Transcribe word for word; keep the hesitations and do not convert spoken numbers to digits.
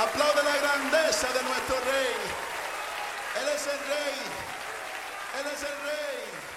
Aplaude la grandeza de nuestro Rey. Él es el Rey. Él es el Rey.